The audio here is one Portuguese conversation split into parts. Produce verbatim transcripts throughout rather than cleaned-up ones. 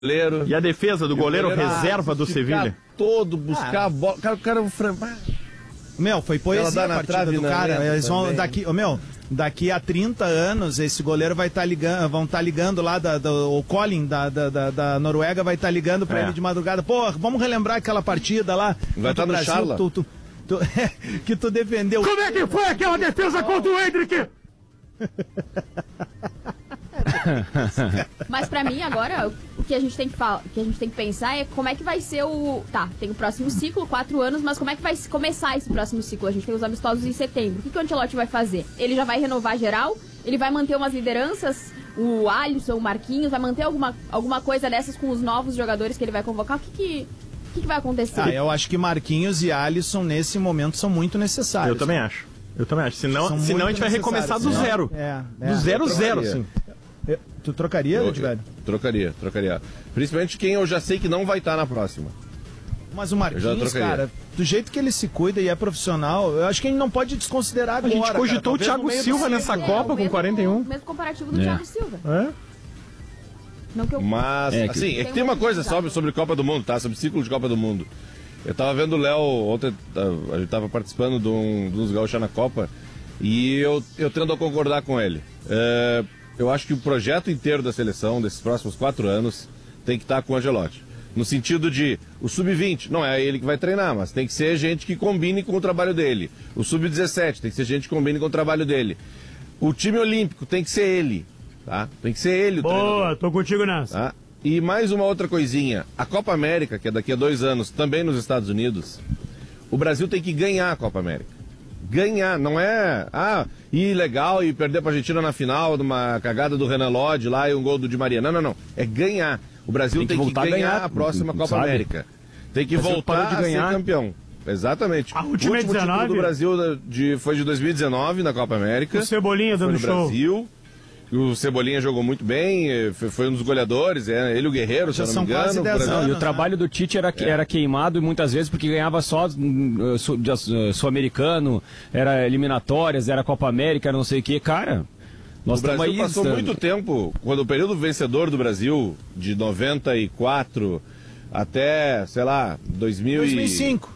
goleiro. E a defesa do goleiro, goleiro reserva ah, do Sevilha. Todo, buscar ah. a bola. Cara, o cara... Meu, foi poesia a partida do cara. Eles vão daqui, oh, meu, daqui a trinta anos, esse goleiro vai estar tá ligando, vão estar tá ligando lá, da, da, o Colin da, da, da, da Noruega vai estar tá ligando pra é. ele de madrugada. Pô, vamos relembrar aquela partida lá. Vai estar tá no Brasil, Charla. Tu, tu, tu, que tu defendeu. Como é que foi aquela defesa contra o Hendrick? Mas pra mim agora o que a gente tem que falar, que a gente tem que pensar é como é que vai ser o... Tá, tem o próximo ciclo, quatro anos, mas como é que vai começar esse próximo ciclo? A gente tem os amistosos em setembro. O que, que o Ancelotti vai fazer? Ele já vai renovar geral? Ele vai manter umas lideranças? O Alisson, o Marquinhos, vai manter alguma, alguma coisa dessas com os novos jogadores que ele vai convocar? O que que, o que, que vai acontecer? Ah, eu acho que Marquinhos e Alisson nesse momento são muito necessários. Eu também acho. Eu também acho. Senão, senão a gente vai recomeçar do zero. É, é. Do zero, zero, assim. Eu, tu trocaria, Edgar? Trocaria, trocaria. Principalmente quem eu já sei que não vai estar na próxima. Mas o Marquinhos, cara, do jeito que ele se cuida e é profissional, eu acho que a gente não pode desconsiderar agora. A gente cogitou cara, o Thiago Silva nessa é, Copa com quarenta e um. O mesmo comparativo do é. Thiago Silva. É? Não que eu... Mas, é que... assim, é que tem uma coisa sobre, sobre Copa do Mundo, tá? Sobre ciclo de Copa do Mundo. Eu tava vendo o Léo, ontem a gente tava participando de, um, de uns gaúchos na Copa, e eu, eu tendo a concordar com ele. É... Eu acho que o projeto inteiro da seleção, desses próximos quatro anos, tem que estar com o Ancelotti. No sentido de, o sub vinte, não é ele que vai treinar, mas tem que ser gente que combine com o trabalho dele. O sub dezessete, tem que ser gente que combine com o trabalho dele. O time olímpico tem que ser ele, tá? Tem que ser ele o Boa, treinador. Tô contigo nessa. Tá? E mais uma outra coisinha, a Copa América, que é daqui a dois anos, também nos Estados Unidos, o Brasil tem que ganhar a Copa América. Ganhar, não é, ah, ir legal e perder pra Argentina na final, numa cagada do Renan Lodge lá e um gol do Di Maria. Não, não, não. É ganhar. O Brasil tem que, tem que ganhar, ganhar a próxima Copa sabe? América. Tem que voltar de ganhar. A ser campeão. Exatamente. A última o último dezenove? título do Brasil de, foi de dois mil e dezenove na Copa América. O Cebolinha dando foi no show. Brasil. O Cebolinha jogou muito bem, foi um dos goleadores, é, ele o Guerreiro, se eu não me engano. Quase dez anos, e o trabalho do Tite era, é. era queimado e muitas vezes porque ganhava só uh, sul-americano, era eliminatórias, era Copa América, era não sei o que, cara. Nós o Brasil aí passou estando... muito tempo, quando o período vencedor do Brasil, de noventa e quatro até, sei lá, dois mil e cinco.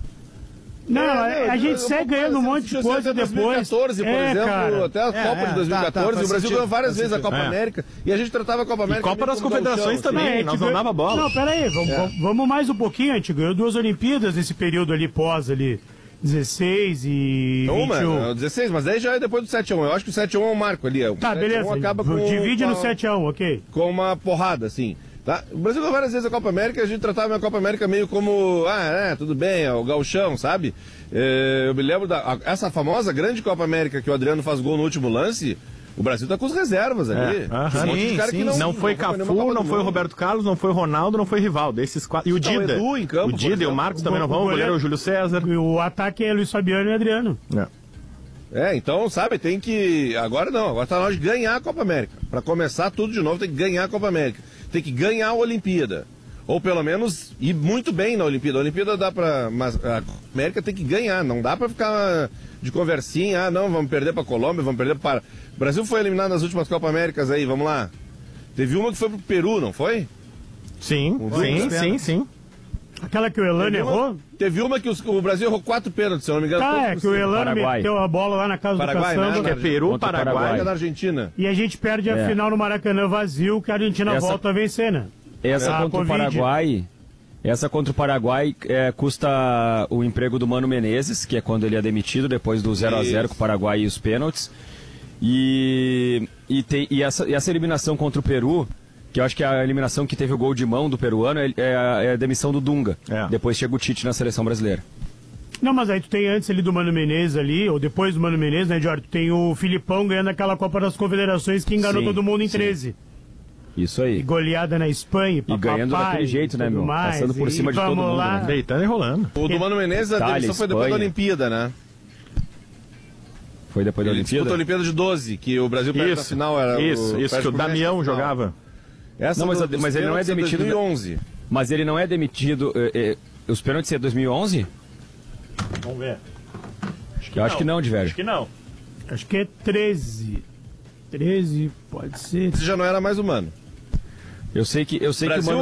Não, é, a gente segue ganhando um monte de coisa depois. dois mil e quatorze, por é, exemplo, cara. até a é, Copa é, de dois mil e quatorze, tá, tá, o Brasil ganhou várias faz vezes sentido. a Copa é. América e a gente tratava a Copa América. E Copa das Confederações chão, também, assim. nós não dava bola. Não, pera aí, vamos, é. vamos mais um pouquinho, a gente ganhou duas Olimpíadas nesse período ali pós ali. dezesseis e Uma, vinte e um. dezesseis, mas daí já é depois do sete a um. Eu acho que o sete a um é o marco ali. O tá, beleza. Acaba com, divide com no sete a um, ok. Com uma porrada, assim. Tá? O Brasil ganhou várias vezes a Copa América, a gente tratava a Copa América meio como, ah, é, tudo bem, é o gauchão, sabe? É, eu me lembro da essa famosa grande Copa América que o Adriano faz gol no último lance, o Brasil tá com as reservas ali. É, uh-huh. Um monte de cara sim, que não, não foi Cafu, não foi o Roberto Carlos, não foi o Ronaldo, não foi o Rivaldo. Esses quatro. E o Dida. Não, o Edu em campo, o Dida e o Marcos também não vão, o goleiro é o Júlio César. E o ataque é Luiz Fabiano e Adriano. É. É, então, sabe, tem que... Agora não, agora tá na hora de ganhar a Copa América. Pra começar tudo de novo, tem que ganhar a Copa América. Tem que ganhar a Olimpíada. Ou pelo menos ir muito bem na Olimpíada. A Olimpíada dá pra... Mas a América tem que ganhar, não dá pra ficar de conversinha. Ah, não, vamos perder pra Colômbia, vamos perder para... O Brasil foi eliminado nas últimas Copa Américas aí, vamos lá. Teve uma que foi pro Peru, não foi? Sim, um sim, sim, sim. Aquela que o Elano errou? Teve uma que os, o Brasil errou quatro pênaltis, se eu não me engano. Tá, é que o Elano meteu a bola lá na casa Paraguai, do Caçamba. né? Que é Peru, Paraguai. Paraguai. Da Argentina. E a gente perde a é. final no Maracanã vazio, que a Argentina essa, volta a vencer, né? Essa a contra COVID. o Paraguai... Essa contra o Paraguai é, custa o emprego do Mano Menezes, que é quando ele é demitido, depois do zero a zero com o Paraguai e os pênaltis. E, e, tem, e, essa, e essa eliminação contra o Peru, que eu acho que é a eliminação que teve o gol de mão do peruano, é, é, a, é a demissão do Dunga. É. Depois chega o Tite na seleção brasileira. Não, mas aí tu tem antes ali do Mano Menezes ali, ou depois do Mano Menezes, né, Jorge? Tu tem o Filipão ganhando aquela Copa das Confederações que enganou sim, todo mundo em sim. treze. Isso aí. E goleada na Espanha, e ganhando papai, daquele jeito, né, meu? Mais, passando por cima de todo mundo, lá. né? Deitando e rolando. O do Mano Menezes, a Itália, demissão foi depois da Olimpíada, né? Foi depois da ele Olimpíada? Ele a Olimpíada de doze, que o Brasil perde na final. Era isso, o, isso, que o Damião jogava. Essa não, mas, do, mas ele não é demitido... dois mil e onze. Mas ele não é demitido... É, é, os pênaltis é dois mil e onze? Vamos ver. Acho que eu não. acho que não, de velho. Acho que não. Acho que é treze. treze, pode ser. Esse já não era mais humano. Eu sei que, eu sei que o Mano